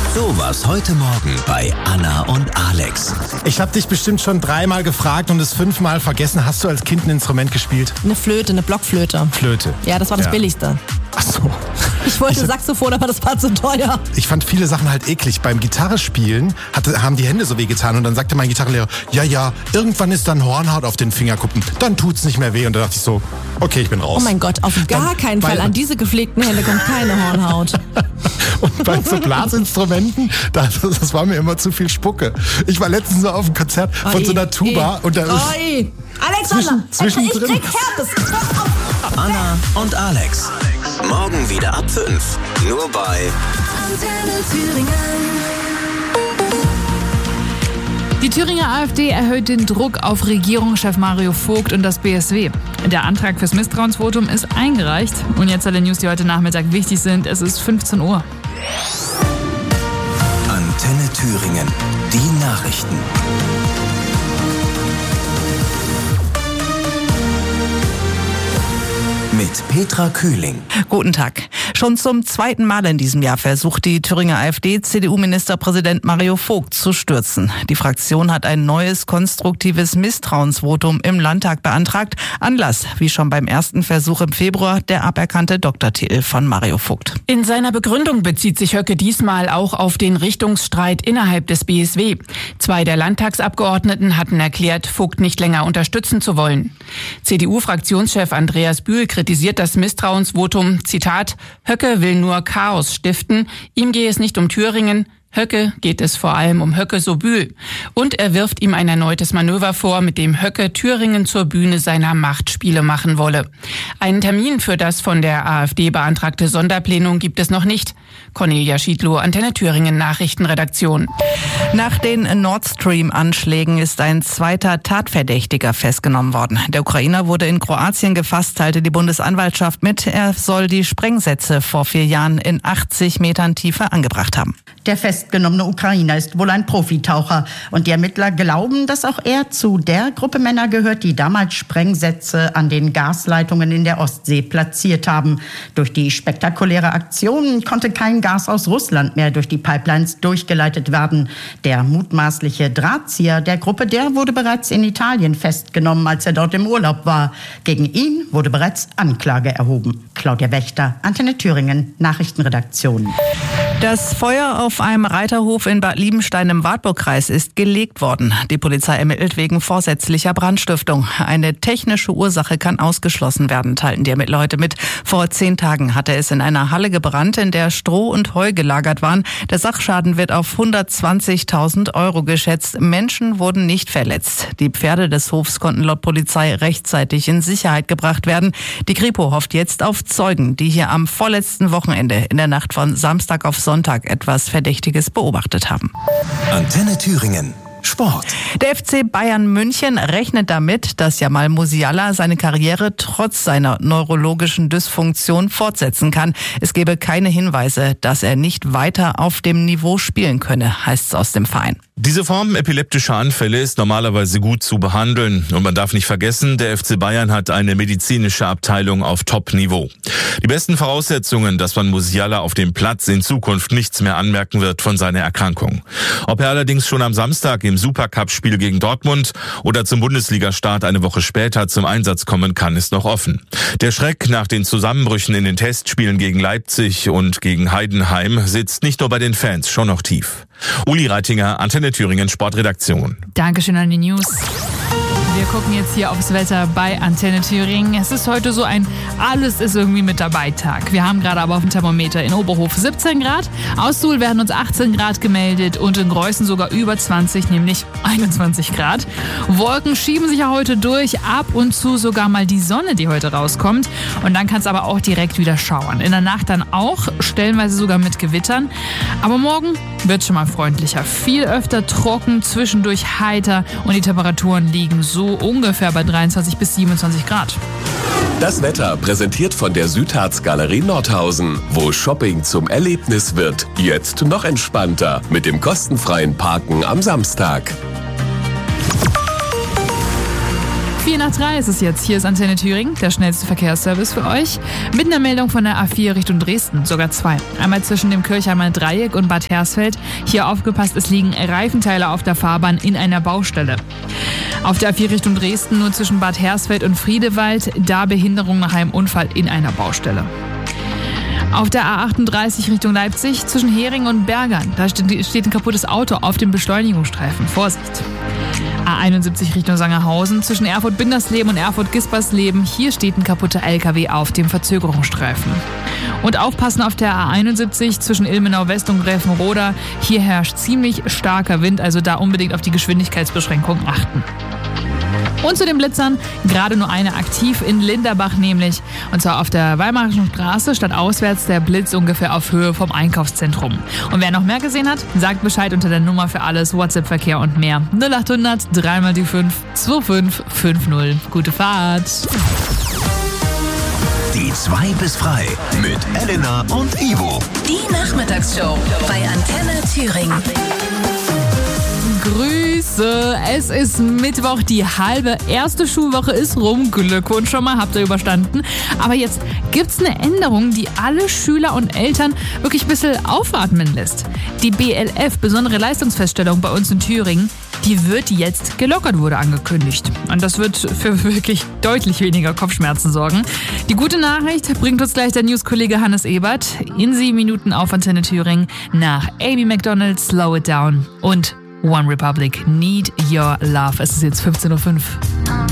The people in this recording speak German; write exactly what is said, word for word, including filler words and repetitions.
So was heute Morgen bei Anna und Alex. Ich habe dich bestimmt schon dreimal gefragt und es fünfmal vergessen. Hast du als Kind ein Instrument gespielt? Eine Flöte, eine Blockflöte. Flöte. Ja, das war das Ja. Billigste. Ach so. Ich wollte Ich- Saxophon, aber das war zu teuer. Ich fand viele Sachen halt eklig. Beim Gitarrespielen hatte, haben die Hände so weh getan und dann sagte mein Gitarrenlehrer, ja, ja, irgendwann ist dann Hornhaut auf den Fingerkuppen. Dann tut's nicht mehr weh. Und da dachte ich so, okay, ich bin raus. Oh mein Gott, auf gar Dann keinen bei- Fall. An diese gepflegten Hände kommt keine Hornhaut. Und bei so Blasinstrumenten, das, das war mir immer zu viel Spucke. Ich war letztens so auf einem Konzert von Oi, so einer Tuba oi, und da ist... Oi. Alexander, Zwischen- ich zwischendrin. krieg Herpes. Hör auf. Anna und Alex. Morgen wieder ab fünf. Nur bei Antenne Thüringen. Die Thüringer AfD erhöht den Druck auf Regierungschef Mario Vogt und das B S W. Der Antrag fürs Misstrauensvotum ist eingereicht. Und jetzt alle News, die heute Nachmittag wichtig sind. Es ist fünfzehn Uhr. Antenne Thüringen. Die Nachrichten. Mit Petra Kühling. Guten Tag. Schon zum zweiten Mal in diesem Jahr versucht die Thüringer AfD C D U-Ministerpräsident Mario Vogt zu stürzen. Die Fraktion hat ein neues konstruktives Misstrauensvotum im Landtag beantragt. Anlass, wie schon beim ersten Versuch im Februar, der aberkannte Doktortitel von Mario Vogt. In seiner Begründung bezieht sich Höcke diesmal auch auf den Richtungsstreit innerhalb des B S W. Zwei der Landtagsabgeordneten hatten erklärt, Vogt nicht länger unterstützen zu wollen. C D U-Fraktionschef Andreas Bühl kritisiert das Misstrauensvotum, Zitat, Höcke will nur Chaos stiften, ihm gehe es nicht um Thüringen, Höcke geht es vor allem um Höcke so Bühl. Und er wirft ihm ein erneutes Manöver vor, mit dem Höcke Thüringen zur Bühne seiner Machtspiele machen wolle. Einen Termin für das von der AfD beantragte Sonderplenum gibt es noch nicht. Cornelia Schiedlow, Antenne Thüringen Nachrichtenredaktion. Nach den Nord Stream-Anschlägen ist ein zweiter Tatverdächtiger festgenommen worden. Der Ukrainer wurde in Kroatien gefasst, teilte die Bundesanwaltschaft mit. Er soll die Sprengsätze vor vier Jahren in achtzig Metern Tiefe angebracht haben. Der festgenommene Ukrainer ist wohl ein Profitaucher und die Ermittler glauben, dass auch er zu der Gruppe Männer gehört, die damals Sprengsätze an den Gasleitungen in der Ostsee platziert haben. Durch die spektakuläre Aktion konnte kein Gas aus Russland mehr durch die Pipelines durchgeleitet werden. Der mutmaßliche Drahtzieher der Gruppe, der wurde bereits in Italien festgenommen, als er dort im Urlaub war. Gegen ihn wurde bereits Anklage erhoben. Claudia Wächter, Antenne Thüringen, Nachrichtenredaktion. Das Feuer auf einem Reiterhof in Bad Liebenstein im Wartburgkreis ist gelegt worden. Die Polizei ermittelt wegen vorsätzlicher Brandstiftung. Eine technische Ursache kann ausgeschlossen werden, teilten die Ermittler heute mit. Vor zehn Tagen hatte es in einer Halle gebrannt, in der Stroh und Heu gelagert waren. Der Sachschaden wird auf hundertzwanzigtausend Euro geschätzt. Menschen wurden nicht verletzt. Die Pferde des Hofs konnten laut Polizei rechtzeitig in Sicherheit gebracht werden. Die Kripo hofft jetzt auf Zeugen, die hier am vorletzten Wochenende in der Nacht von Samstag auf Sonntag etwas Verdächtiges beobachtet haben. Antenne Thüringen. Sport. Der F C Bayern München rechnet damit, dass Jamal Musiala seine Karriere trotz seiner neurologischen Dysfunktion fortsetzen kann. Es gebe keine Hinweise, dass er nicht weiter auf dem Niveau spielen könne, heißt es aus dem Verein. Diese Form epileptischer Anfälle ist normalerweise gut zu behandeln. Und man darf nicht vergessen, der F C Bayern hat eine medizinische Abteilung auf Top-Niveau. Die besten Voraussetzungen, dass man Musiala auf dem Platz in Zukunft nichts mehr anmerken wird von seiner Erkrankung. Ob er allerdings schon am Samstag im Supercup-Spiel gegen Dortmund oder zum Bundesliga-Start eine Woche später zum Einsatz kommen kann, ist noch offen. Der Schreck nach den Zusammenbrüchen in den Testspielen gegen Leipzig und gegen Heidenheim sitzt nicht nur bei den Fans, schon noch tief. Uli Reitinger, Antenne Thüringen Sportredaktion. Dankeschön an die News. Wir gucken jetzt hier aufs Wetter bei Antenne Thüringen. Es ist heute so ein Alles ist irgendwie mit dabei Tag. Wir haben gerade aber auf dem Thermometer in Oberhof siebzehn Grad. Aus Suhl werden uns achtzehn Grad gemeldet und in Greußen sogar über zwanzig, nämlich einundzwanzig Grad. Wolken schieben sich ja heute durch, ab und zu sogar mal die Sonne, die heute rauskommt. Und dann kann es aber auch direkt wieder schauern. In der Nacht dann auch, stellenweise sogar mit Gewittern. Aber morgen wird schon mal freundlicher. Viel öfter trocken, zwischendurch heiter und die Temperaturen liegen so ungefähr bei dreiundzwanzig bis siebenundzwanzig Grad. Das Wetter präsentiert von der Südharz-Galerie Nordhausen, wo Shopping zum Erlebnis wird. Jetzt noch entspannter mit dem kostenfreien Parken am Samstag. vier nach drei ist es jetzt. Hier ist Antenne Thüringen, der schnellste Verkehrsservice für euch. Mit einer Meldung von der A vier Richtung Dresden, sogar zwei. Einmal zwischen dem Kirchheimer Dreieck und Bad Hersfeld. Hier aufgepasst, es liegen Reifenteile auf der Fahrbahn in einer Baustelle. Auf der A vier Richtung Dresden nur zwischen Bad Hersfeld und Friedewald, da Behinderung nach einem Unfall in einer Baustelle. Auf der A achtunddreißig Richtung Leipzig zwischen Hering und Bergern, da steht ein kaputtes Auto auf dem Beschleunigungsstreifen. Vorsicht! A einundsiebzig Richtung Sangerhausen zwischen Erfurt-Bindersleben und Erfurt-Gispersleben. Hier steht ein kaputter L K W auf dem Verzögerungsstreifen. Und aufpassen auf der A einundsiebzig zwischen Ilmenau West und Gräfenroda. Hier herrscht ziemlich starker Wind, also da unbedingt auf die Geschwindigkeitsbeschränkungen achten. Und zu den Blitzern, gerade nur eine aktiv in Linderbach nämlich. Und zwar auf der Weimarischen Straße, stadtauswärts der Blitz ungefähr auf Höhe vom Einkaufszentrum. Und wer noch mehr gesehen hat, sagt Bescheid unter der Nummer für alles, WhatsApp-Verkehr und mehr. null achthundert drei mal die fünf zwei fünf fünf null. Gute Fahrt! Die zwei bis frei mit Elena und Ivo. Die Nachmittagsshow bei Antenne Thüringen. Grüße, es ist Mittwoch, die halbe erste Schulwoche ist rum. Glückwunsch schon mal, habt ihr überstanden. Aber jetzt gibt's eine Änderung, die alle Schüler und Eltern wirklich ein bisschen aufatmen lässt. Die B L F, besondere Leistungsfeststellung bei uns in Thüringen, die wird jetzt gelockert, wurde angekündigt. Und das wird für wirklich deutlich weniger Kopfschmerzen sorgen. Die gute Nachricht bringt uns gleich der News-Kollege Hannes Ebert in sieben Minuten auf Antenne Thüringen nach Amy Macdonald, Slow It Down und One Republic, Need Your Love. Es ist jetzt fünfzehn Uhr fünf.